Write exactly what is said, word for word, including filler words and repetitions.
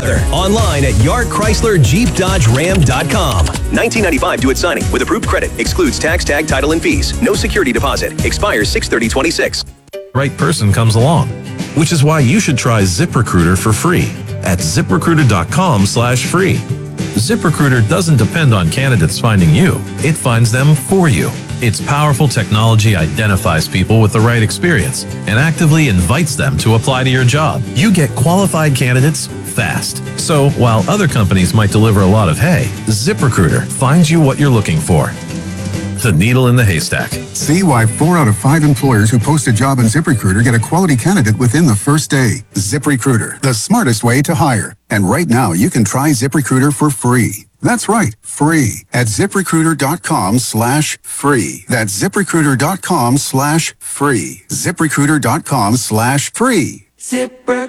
together. Online at Yard Chrysler Jeep Dodge Ram dot com. nineteen ninety-five due at signing with approved credit. Excludes tax, tag, title, and fees. No security deposit. Expires six thirty twenty-six. Right person comes along, which is why you should try ZipRecruiter for free at ZipRecruiter.com slash free. ZipRecruiter doesn't depend on candidates finding you. It finds them for you. Its powerful technology identifies people with the right experience and actively invites them to apply to your job. You get qualified candidates fast. So while other companies might deliver a lot of hay, ZipRecruiter finds you what you're looking for. The needle in the haystack. See why four out of five employers who post a job on ZipRecruiter get a quality candidate within the first day. ZipRecruiter, the smartest way to hire. And right now, you can try ZipRecruiter for free. That's right, free at ZipRecruiter.com slash free. That's ZipRecruiter.com slash free. ZipRecruiter.com slash free. ZipRecruiter.